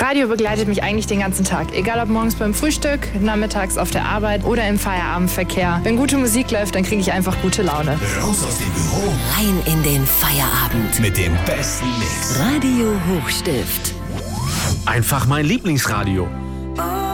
Radio begleitet mich eigentlich den ganzen Tag. Egal ob morgens beim Frühstück, nachmittags auf der Arbeit oder im Feierabendverkehr. Wenn gute Musik läuft, dann kriege ich einfach gute Laune. Raus aus dem Büro. Rein in den Feierabend. Mit dem besten Mix. Radio Hochstift. Einfach mein Lieblingsradio.